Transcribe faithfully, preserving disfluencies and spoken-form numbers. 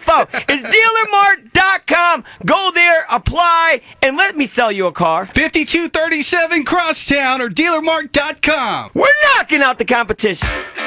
info is dealer mart dot com. Go there, apply, and let me sell you a car. fifty-two thirty-seven Crosstown or dealer mart dot com. We're knocking out the competition.